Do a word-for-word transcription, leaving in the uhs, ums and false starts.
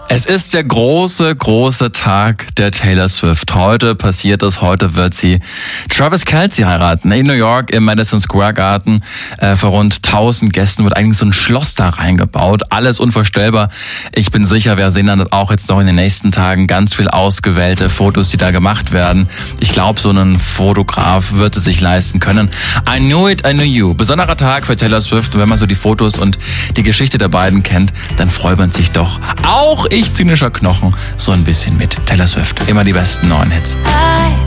Es ist der große, große Tag der Taylor Swift. Heute passiert es, heute wird sie Travis Kelce heiraten. In New York im Madison Square Garden äh, vor rund tausend Gästen wird eigentlich so ein Schloss da reingebaut. Alles unvorstellbar. Ich bin sicher, wir sehen dann auch jetzt noch in den nächsten Tagen ganz viel ausgewählte Fotos, die da gemacht werden. Ich glaube, so ein Fotograf wird es sich leisten können. I knew it, I knew you. Besonderer Tag für Taylor Swift. Und wenn man so die Fotos und die Geschichte der beiden kennt, dann freut man sich doch. Auch ich, zynischer Knochen, so ein bisschen mit Taylor Swift. Immer die besten neuen Hits.